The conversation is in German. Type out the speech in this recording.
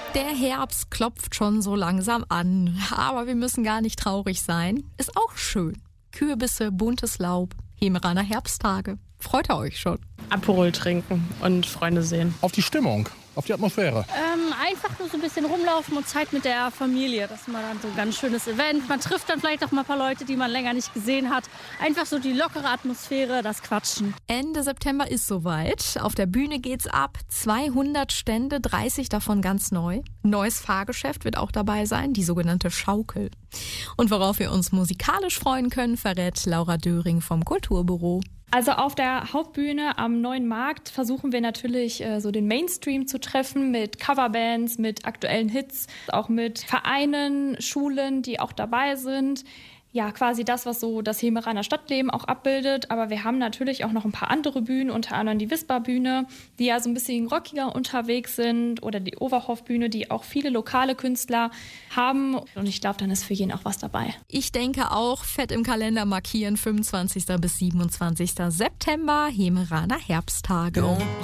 Der Herbst klopft schon so langsam an, aber wir müssen gar nicht traurig sein. Ist auch schön. Kürbisse, buntes Laub, Hemeraner Herbsttage. Freut ihr euch schon? Aperol trinken und Freunde sehen. Auf die Stimmung, auf die Atmosphäre. Einfach nur so ein bisschen rumlaufen und Zeit mit der Familie. Das ist mal dann so ein ganz schönes Event. Man trifft dann vielleicht auch mal ein paar Leute, die man länger nicht gesehen hat. Einfach so die lockere Atmosphäre, das Quatschen. Ende September ist soweit. Auf der Bühne geht's ab. 200 Stände, 30 davon ganz neu. Neues Fahrgeschäft wird auch dabei sein, die sogenannte Schaukel. Und worauf wir uns musikalisch freuen können, verrät Laura Döring vom Kulturbüro. Also auf der Hauptbühne am Neuen Markt versuchen wir natürlich so den Mainstream zu treffen mit Coverbands, mit aktuellen Hits, auch mit Vereinen, Schulen, die auch dabei sind. Ja, quasi das, was so das Hemeraner Stadtleben auch abbildet. Aber wir haben natürlich auch noch ein paar andere Bühnen, unter anderem die Wisper-Bühne, die ja so ein bisschen rockiger unterwegs sind, oder die Overhoff-Bühne, die auch viele lokale Künstler haben. Und ich glaube, dann ist für jeden auch was dabei. Ich denke auch, fett im Kalender markieren, 25. bis 27. September, Hemeraner Herbsttage.